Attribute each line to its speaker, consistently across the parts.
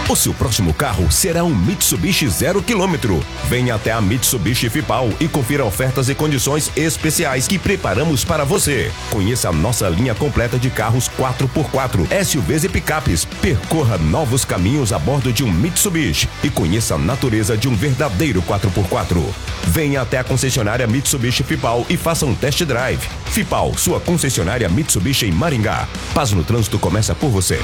Speaker 1: O seu próximo carro será um Mitsubishi 0 km. Venha até a Mitsubishi Fipal e confira ofertas e condições especiais que preparamos para você. Conheça a nossa linha completa de carros 4x4, SUVs e picapes. Percorra novos caminhos a bordo de um Mitsubishi e conheça a natureza de um verdadeiro 4x4. Venha até a concessionária Mitsubishi Fipal e faça um test drive. Fipal, sua concessionária Mitsubishi em Maringá. Paz no trânsito começa por você.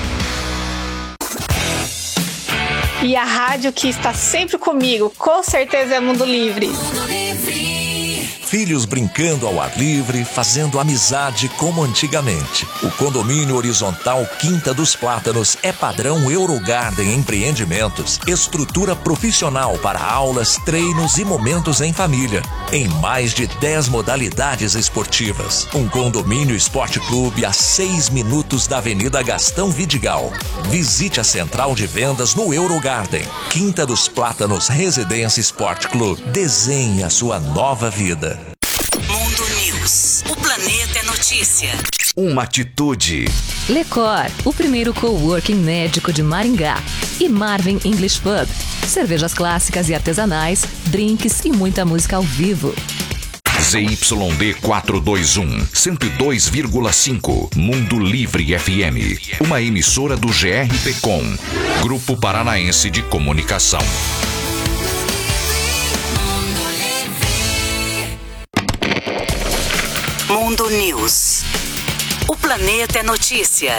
Speaker 2: E a rádio que está sempre comigo, com certeza, é Mundo Livre.
Speaker 3: Filhos brincando ao ar livre, fazendo amizade como antigamente. O condomínio horizontal Quinta dos Plátanos é padrão Eurogarden Empreendimentos. Estrutura profissional para aulas, treinos e momentos em família. Em mais de 10 modalidades esportivas. Um condomínio esporte clube a 6 minutos da Avenida Gastão Vidigal. Visite a central de vendas no Eurogarden. Quinta dos Plátanos Residência Esporte Clube. Desenhe a sua nova vida.
Speaker 4: Mundo News. O planeta é notícia.
Speaker 5: Uma atitude.
Speaker 6: Lecor, o primeiro coworking médico de Maringá. E Marvin English Pub. Cervejas clássicas e artesanais, drinks e muita música ao vivo.
Speaker 5: ZYD 421, 102,5. Mundo Livre FM. Uma emissora do GRPcom. Grupo Paranaense de Comunicação.
Speaker 4: Mundo News. O planeta é notícia.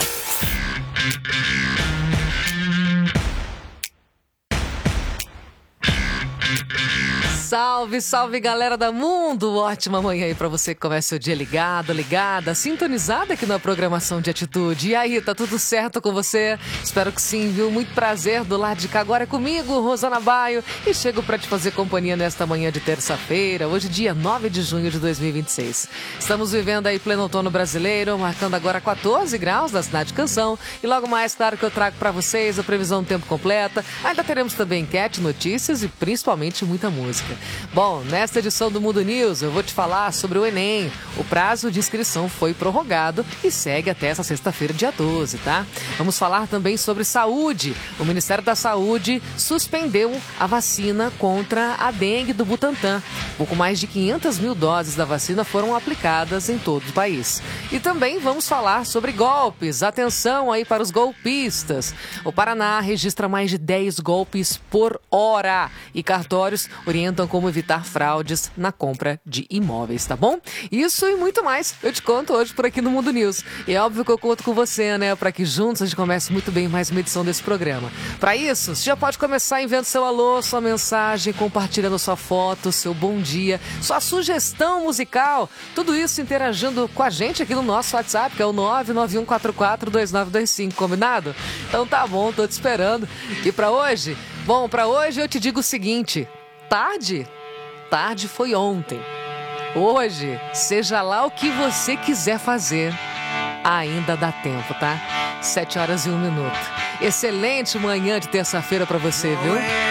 Speaker 7: Salve, salve, galera da Mundo! Ótima manhã aí pra você que começa o dia ligado, ligada, sintonizada aqui na programação de Atitude. E aí, tá tudo certo com você? Espero que sim, viu? Muito prazer do lado de cá. Agora é comigo, Rosana Baio, e chego pra te fazer companhia nesta manhã de terça-feira, hoje dia 9 de junho de 2026. Estamos vivendo aí pleno outono brasileiro, marcando agora 14 graus na cidade de Canção. E logo mais, claro que eu trago pra vocês a previsão do tempo completa. Ainda teremos também enquete, notícias e principalmente muita música. Bom, nesta edição do Mundo News eu vou te falar sobre o Enem. O prazo de inscrição foi prorrogado e segue até essa sexta-feira, dia 12, tá? Vamos falar também sobre saúde. O Ministério da Saúde suspendeu a vacina contra a dengue do Butantan. Pouco mais de 500 mil doses da vacina foram aplicadas em todo o país. E também vamos falar sobre golpes. Atenção aí para os golpistas. O Paraná registra mais de 10 golpes por hora e cartórios orientam como evitar fraudes na compra de imóveis, tá bom? Isso e muito mais eu te conto hoje por aqui no Mundo News. E é óbvio que eu conto com você, né? Para que juntos a gente comece muito bem mais uma edição desse programa. Para isso, você já pode começar enviando seu alô, sua mensagem, compartilhando sua foto, seu bom dia, sua sugestão musical. Tudo isso interagindo com a gente aqui no nosso WhatsApp, que é o 991442925, combinado? Então tá bom, tô te esperando. E para hoje? Bom, para hoje eu te digo o seguinte... Tarde foi ontem. Hoje, seja lá o que você quiser fazer, ainda dá tempo, tá? 7 horas e 1 minuto. Excelente manhã de terça-feira pra você, viu?